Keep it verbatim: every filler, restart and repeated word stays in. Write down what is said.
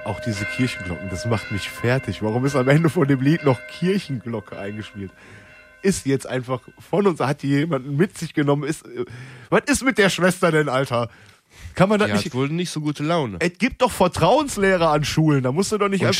auch diese Kirchenglocken, das macht mich fertig. Warum ist am Ende von dem Lied noch Kirchenglocke eingespielt? Ist jetzt einfach von uns, hat die jemanden mit sich genommen. Ist, was ist mit der Schwester denn, Alter? Kann man das Die nicht... hat wohl nicht so gute Laune. Es gibt doch Vertrauenslehrer an Schulen, da musst du doch nicht Und einfach...